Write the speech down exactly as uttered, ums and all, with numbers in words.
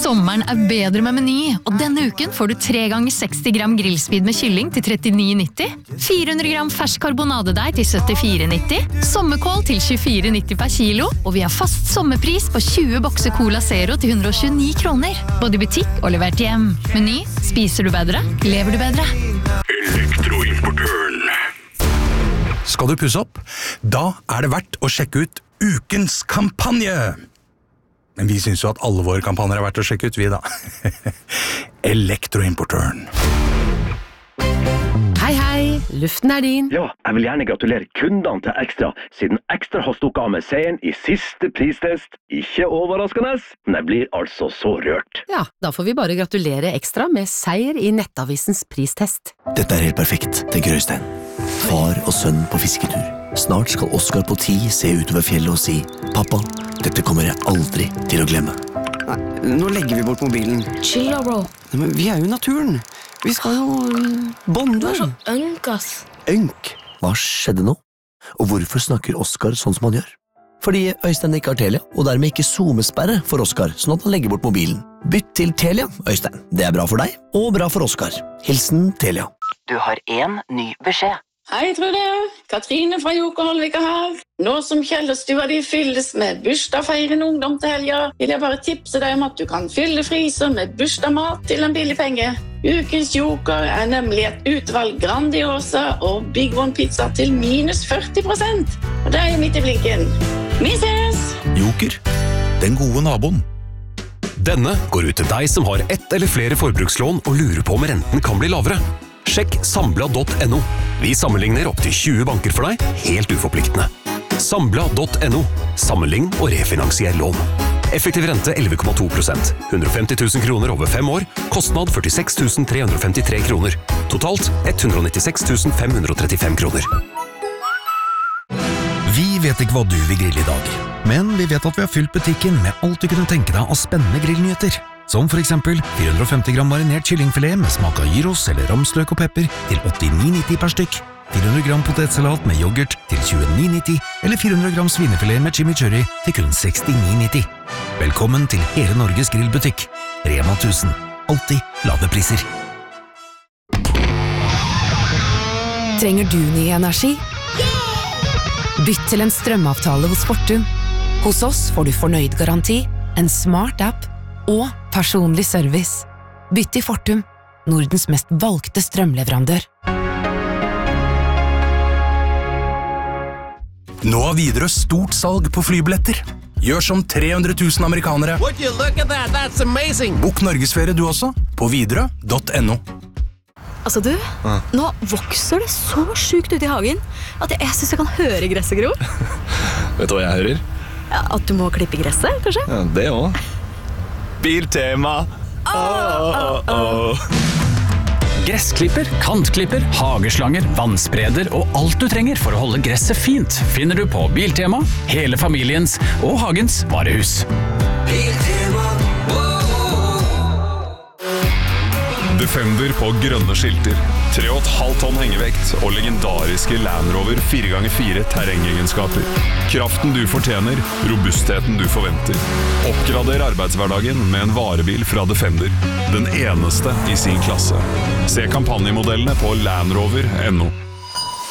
Sommeren er bedre med Meny, og denne uken får du tre ganger seksti gram grillspid med kylling til trettini nitti, fire hundre gram fersk karbonadedeig til syttifire nitti, sommerkål til tjuefire nitti per kilo, og vi har fast sommerpris på tjue bokser Cola Zero til hundre og tjueni kroner. Både i butikk og levert hjem. Meny, spiser du bedre, lever du bedre. Elektroimportøren. Skal du pusse opp? Da er det verdt å sjekke ut ukens kampanje! Men vi synes jo at alle våre kampanjer er verdt å sjekke ut, vi da. Elektroimportøren. Hei, hei, luften er din. Ja, jeg vil gjerne gratulere kundene til Ekstra, siden Ekstra har stukket av med seieren i siste pristest. Ikke overraskende, men jeg blir altså så rørt. Ja, da får vi bare gratulere Ekstra med seier i Nettavisens pristest. Dette er helt perfekt, tenker Øystein. Far og sønn på fisketur. Snart skal Oskar på ti se utover fjellet og si «Pappa, dette kommer jeg aldri til å glemme». Nei, nå legger vi bort mobilen. Chill da, bro. Nei, men vi er jo i naturen. Vi skal jo bonde. Du er så ønk, ass. Ønk? Hva skjedde nå? Og hvorfor snakker Oskar sånn som han gjør? Fordi Øystein ikke har Telia, og dermed ikke zoomesperre for Oskar, sånn at han legger bort mobilen. Bytt til Telia, Øystein. Det er bra for deg, og bra for Oskar. Hilsen Telia. Du har en ny beskjed. Hei, Trude. Katrine fra Jokerholvika her. Nå som Kjellerstua de fylles med bursdagsfeirende ungdom til helga, vil jeg bare tipse deg om at du kan fylle fryser med bursdagsmat til en billig penge. Ukens Joker er nemlig et utvalg Grandiosa og Big One pizza til minus førti prosent. Og det er jo midt i blinken. Vi ses! Joker, den gode naboen. Denne går ut til deg som har ett eller flere forbrukslån og lurer på om renten kan bli lavere. Sjekk sambla punktum no. Vi sammenligner opp til tjue banker for deg, helt uforpliktende. sambla punktum no. Sammenlign og refinansier lån. Effektiv rente elleve komma to prosent. hundre og femti tusen kroner over fem år. Kostnad førtiseks tusen tre hundre og femtitre kroner. Totalt ett hundre og nittiseks tusen fem hundre og trettifem kroner. Vi vet ikke hva du vil grille i dag, men vi vet at vi har fylt butikken med alt du kunne tenke deg av spennende grillnyheter. Som for eksempel fire hundre og femti gram marinert kyllingfilet med smak av gyros eller ramsløk og pepper til åttini nitti per stykk, fire hundre gram potetsalat med yoghurt til tjueni nitti, eller fire hundre gram svinefilet med chimichurri til kun sekstini nitti. Velkommen til hele Norges grillbutikk. Rema tusen. Alltid lave priser. Trenger du ny energi? Bytt til en strømavtale hos Fortum. Hos oss får du fornøyd garanti, en smart app og personlig service. Bytt til Fortum, Nordens mest valgte strømleverandør. Nå har Widerøe stort salg på flybilletter. Gjør som tre hundre tusen amerikanere. Would you look at that? That's amazing. Bok Norgesferie du også, på widerøe punktum no. Altså du, ja. Nå vokser det så sjukt ut i hagen at jeg, jeg synes jeg kan høre gresset gro. Vet du hva jeg hører? Ja, at du må klippe gresset, kanskje? Ja, det også. Biltema. Oh, oh, oh. Gressklipper, kantklipper, hageslanger, vannspreder og alt du trenger for å holde gresset fint finner du på Biltema, hele familiens og hagens varehus. Biltema. Defender på grønne skilter, tre komma fem tonn hengevekt og legendariske Land Rover fire ganger fire terrengegenskaper. Kraften du fortjener, robustheten du forventer. Oppgrader arbeidshverdagen med en varebil fra Defender. Den eneste i sin klasse. Se kampanjemodellene på land rover punktum no.